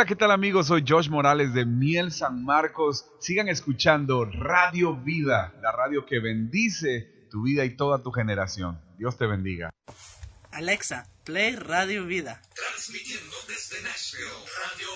¿qué tal amigos? Soy Josh Morales de Miel San Marcos. Sigan escuchando Radio Vida, la radio que bendice tu vida y toda tu generación. Dios te bendiga. Alexa, play Radio Vida. Transmitiendo desde Nashville, Radio